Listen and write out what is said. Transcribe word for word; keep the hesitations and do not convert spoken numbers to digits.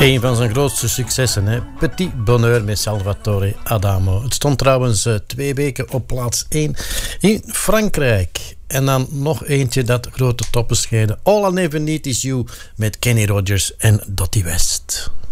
Een van zijn grootste successen, hè? Petit Bonheur met Salvatore Adamo. Het stond trouwens uh, twee weken op plaats één in Frankrijk. En dan nog eentje dat grote toppen scheiden. All I Never Need Is You met Kenny Rogers en Dottie West.